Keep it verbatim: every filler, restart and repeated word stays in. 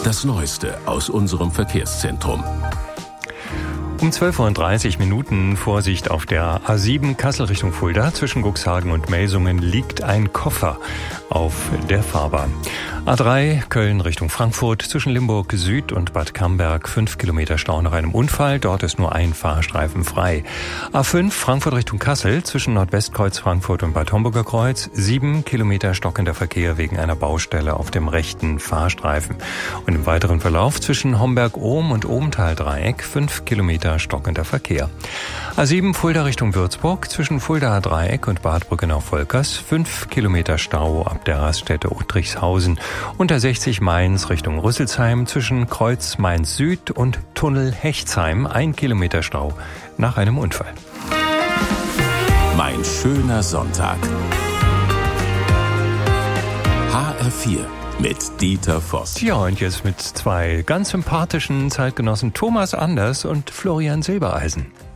Das Neueste aus unserem Verkehrszentrum. Um zwölf Uhr dreißig Minuten Vorsicht auf der A sieben Kassel Richtung Fulda. Zwischen Cuxhagen und Melsungen liegt ein Koffer auf der Fahrbahn. A drei Köln Richtung Frankfurt. Zwischen Limburg Süd und Bad Camberg fünf Kilometer Stau nach einem Unfall. Dort ist nur ein Fahrstreifen frei. A fünf Frankfurt Richtung Kassel. Zwischen Nordwestkreuz Frankfurt und Bad Homburger Kreuz. sieben Kilometer stockender Verkehr wegen einer Baustelle auf dem rechten Fahrstreifen. Und im weiteren Verlauf zwischen Homberg-Ohm und Ohmtal-Dreieck fünf Kilometer stockender Verkehr. A sieben Fulda Richtung Würzburg. Zwischen Fuldaer Dreieck und Bad Brückenau-Volkers fünf Kilometer Stau ab der Raststätte Uttrichshausen. Und A sechzig Mainz Richtung Rüsselsheim. Zwischen Kreuz Mainz Süd und Tunnel Hechtsheim ein Kilometer Stau nach einem Unfall. Mein schöner Sonntag. H R vier mit Dieter Voss. Ja, und jetzt mit zwei ganz sympathischen Zeitgenossen Thomas Anders und Florian Silbereisen.